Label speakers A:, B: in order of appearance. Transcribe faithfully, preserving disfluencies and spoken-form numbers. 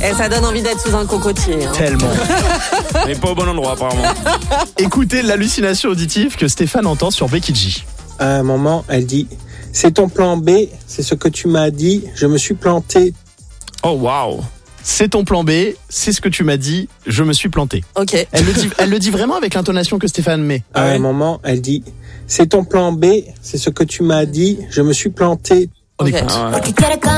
A: Et ça donne envie d'être sous un cocotier. Hein.
B: Tellement.
C: Mais pas au bon endroit, apparemment.
B: Écoutez l'hallucination auditive que Stéphane entend sur Becky G.
D: À un moment, elle dit « C'est ton plan B, c'est ce que tu m'as dit, je me suis planté. »
C: Oh, waouh.
B: C'est ton plan B, c'est ce que tu m'as dit, je me suis planté.
A: Ok.
B: Elle le dit, elle le dit vraiment avec l'intonation que Stéphane met.
D: À un moment, elle dit « C'est ton plan B, c'est ce que tu m'as dit, je me suis planté. »
B: On
A: Ok.
B: écoute.
C: Ah ouais.